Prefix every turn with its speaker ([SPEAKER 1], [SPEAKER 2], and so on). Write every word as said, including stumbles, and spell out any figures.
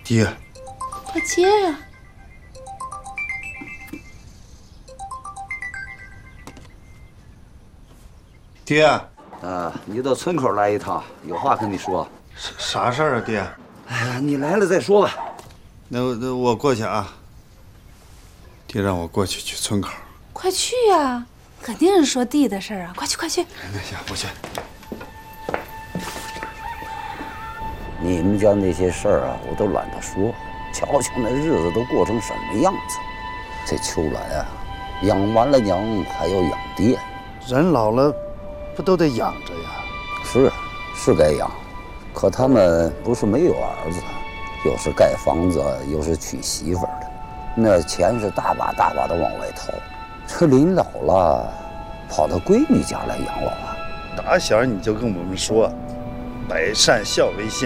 [SPEAKER 1] 爹，
[SPEAKER 2] 快接呀！
[SPEAKER 1] 爹，
[SPEAKER 3] 啊，你到村口来一趟，有话跟你说。
[SPEAKER 1] 啥啥事儿啊，爹？
[SPEAKER 3] 哎呀，你来了再说吧。
[SPEAKER 1] 那那我过去啊。爹让我过去去村口。
[SPEAKER 2] 快去呀！肯定是说地的事儿啊！快去快去！
[SPEAKER 1] 那行，我去。
[SPEAKER 3] 你们家那些事儿啊，我都懒得说。瞧瞧那日子都过成什么样子。这秋兰啊，养完了娘还要养爹。
[SPEAKER 1] 人老了，不都得养着呀？
[SPEAKER 3] 是，是该养。可他们不是没有儿子，又是盖房子，又是娶媳妇儿的，那钱是大把大把的往外掏。这临老了，跑到闺女家来养老啊？
[SPEAKER 1] 打小你就跟我们说，百善孝为先。